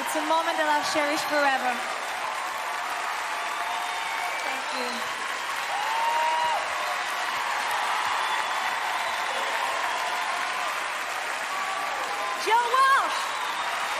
It's a moment that I'll cherish forever. Thank you. Joe Walsh.